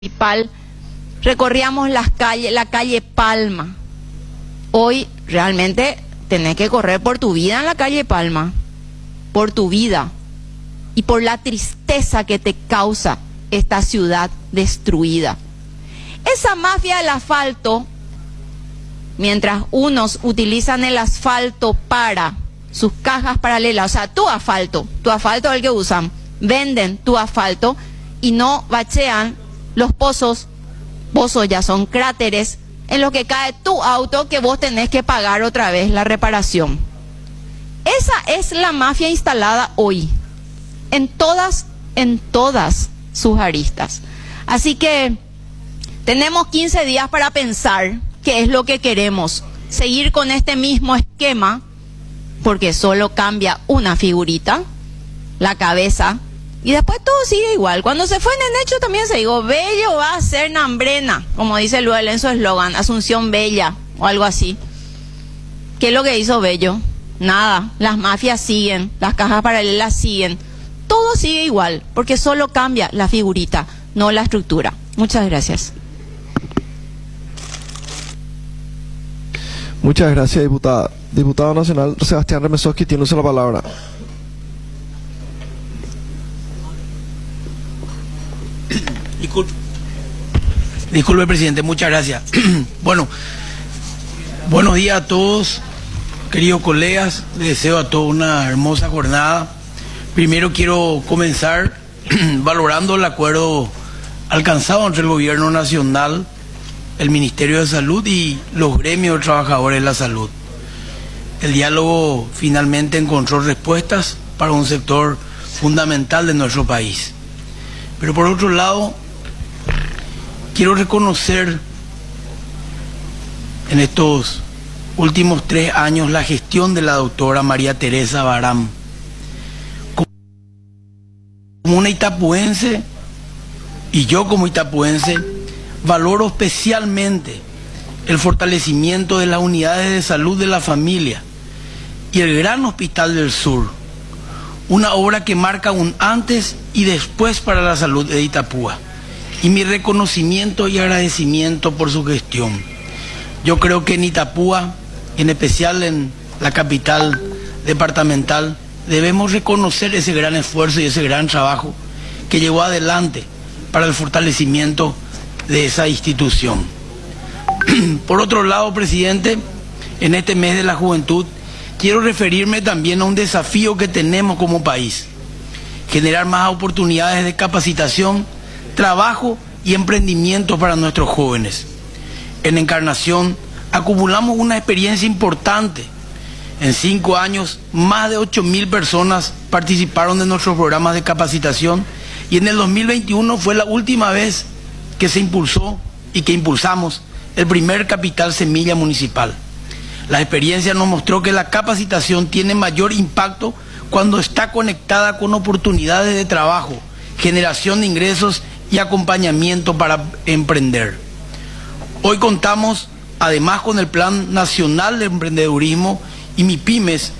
municipal, recorríamos la calle Palma. Hoy realmente tenés que correr por tu vida en la calle Palma, por tu vida y por la tristeza que te causa esta ciudad destruida. Esa mafia del asfalto, mientras unos utilizan el asfalto para sus cajas paralelas, o sea, tu asfalto es el que usan, venden tu asfalto y no bachean los pozos ya son cráteres en los que cae tu auto, que vos tenés que pagar otra vez la reparación. Esa es la mafia instalada hoy, en todas sus aristas. Así que tenemos 15 días para pensar qué es lo que queremos. Seguir con este mismo esquema, porque solo cambia una figurita, la cabeza, y después todo sigue igual. Cuando se fue Nenecho también se dijo, Bello va a ser Nambrena, como dice Luel en su eslogan, Asunción Bella, o algo así. ¿Qué es lo que hizo Bello? Nada, las mafias siguen, las cajas paralelas siguen, todo sigue igual, porque solo cambia la figurita, no la estructura. Muchas gracias. Muchas gracias, diputada. Diputado nacional Sebastián Remesoski, tiene usted la palabra. Disculpe, presidente, muchas gracias. Bueno, buenos días a todos, queridos colegas. Les deseo a todos una hermosa jornada. Primero quiero comenzar valorando el acuerdo alcanzado entre el Gobierno Nacional, el Ministerio de Salud y los gremios de trabajadores de la salud. El diálogo finalmente encontró respuestas para un sector fundamental de nuestro país. Pero por otro lado, quiero reconocer en estos últimos 3 años la gestión de la doctora María Teresa Barán. Como una itapuense, y yo como itapuense, valoro especialmente el fortalecimiento de las unidades de salud de la familia y el Gran Hospital del Sur, una obra que marca un antes y después para la salud de Itapúa, y mi reconocimiento y agradecimiento por su gestión. Yo creo que en Itapúa, en especial en la capital departamental, debemos reconocer ese gran esfuerzo y ese gran trabajo que llevó adelante para el fortalecimiento de esa institución. Por otro lado, presidente, en este mes de la juventud, quiero referirme también a un desafío que tenemos como país: generar más oportunidades de capacitación, trabajo y emprendimiento para nuestros jóvenes. En Encarnación acumulamos una experiencia importante. En 5 años, más de 8.000 personas participaron de nuestros programas de capacitación, y en el 2021 fue la última vez que se impulsó y que impulsamos el primer capital semilla municipal. La experiencia nos mostró que la capacitación tiene mayor impacto cuando está conectada con oportunidades de trabajo, generación de ingresos y acompañamiento para emprender. Hoy contamos además con el Plan Nacional de Emprendedurismo y MIPYMES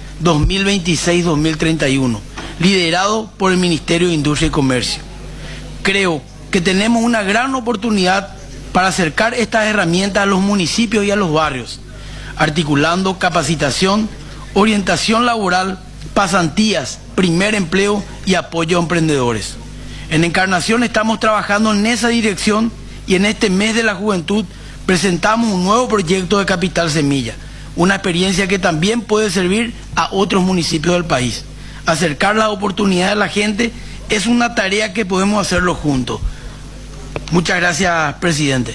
2026-2031, liderado por el Ministerio de Industria y Comercio. Creo que tenemos una gran oportunidad para acercar estas herramientas a los municipios y a los barrios, articulando capacitación, orientación laboral, pasantías, primer empleo y apoyo a emprendedores. En Encarnación estamos trabajando en esa dirección, y en este mes de la juventud presentamos un nuevo proyecto de Capital Semilla, una experiencia que también puede servir a otros municipios del país. Acercar las oportunidades a la gente es una tarea que podemos hacerlo juntos. Muchas gracias, presidente.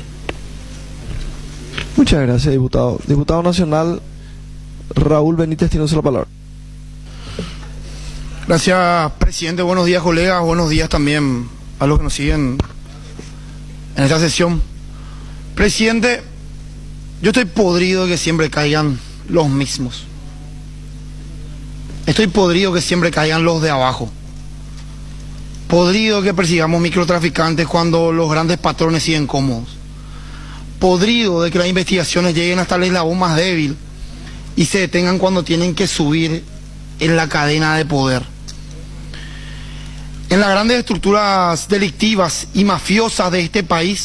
Muchas gracias, diputado. Diputado nacional Raúl Benítez, tiene usted la palabra. Gracias, presidente. Buenos días, colegas. Buenos días también a los que nos siguen en esta sesión. Presidente, yo estoy podrido de que siempre caigan los mismos. Estoy podrido que siempre caigan los de abajo. Podrido que persigamos microtraficantes cuando los grandes patrones siguen cómodos. Podrido de que las investigaciones lleguen hasta el eslabón más débil y se detengan cuando tienen que subir en la cadena de poder. en las grandes estructuras delictivas y mafiosas de este país